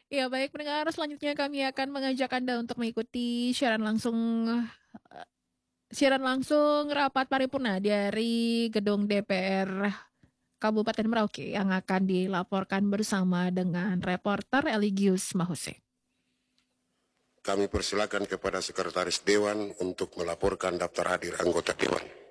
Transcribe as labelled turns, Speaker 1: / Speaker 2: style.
Speaker 1: Ya, baik pendengar, selanjutnya kami akan mengajak Anda untuk mengikuti siaran langsung rapat paripurna dari gedung DPR Kabupaten Merauke yang akan dilaporkan bersama dengan reporter Eligius Mahuse.
Speaker 2: Kami persilakan kepada Sekretaris Dewan untuk melaporkan daftar hadir anggota Dewan.